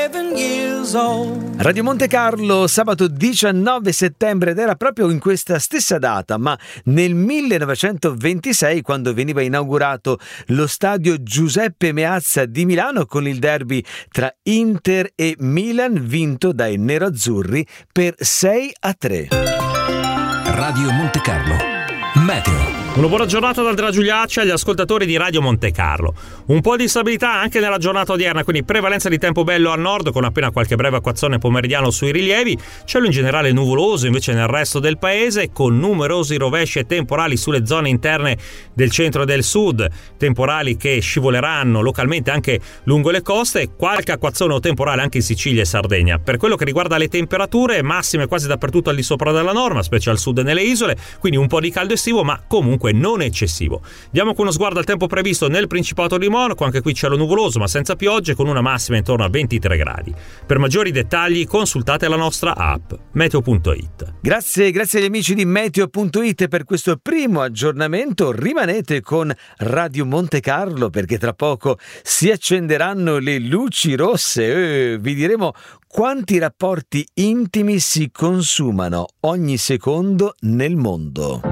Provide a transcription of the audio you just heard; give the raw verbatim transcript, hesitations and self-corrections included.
Radio Monte Carlo, sabato diciannove settembre, ed era proprio in questa stessa data, ma nel millenovecentoventisei, quando veniva inaugurato lo stadio Giuseppe Meazza di Milano con il derby tra Inter e Milan, vinto dai nerazzurri per sei a tre. Radio Monte Carlo, meteo. Una buona giornata da Andrea Giuliacci agli ascoltatori di Radio Monte Carlo. Un po' di stabilità anche nella giornata odierna, quindi prevalenza di tempo bello al nord con appena qualche breve acquazzone pomeridiano sui rilievi, cielo in generale nuvoloso invece nel resto del paese con numerosi rovesci e temporali sulle zone interne del centro e del sud, temporali che scivoleranno localmente anche lungo le coste, qualche acquazzone o temporale anche in Sicilia e Sardegna. Per quello che riguarda le temperature, massime quasi dappertutto al di sopra della norma, specie al sud e nelle isole, quindi un po' di caldo estivo ma comunque non eccessivo. Diamo con uno sguardo al tempo previsto nel Principato di Monaco, anche qui cielo nuvoloso ma senza piogge con una massima intorno a ventitré gradi. Per maggiori dettagli consultate la nostra app meteo punto it. Grazie, grazie agli amici di meteo punto it per questo primo aggiornamento. Rimanete con Radio Monte Carlo perché tra poco si accenderanno le luci rosse e vi diremo quanti rapporti intimi si consumano ogni secondo nel mondo.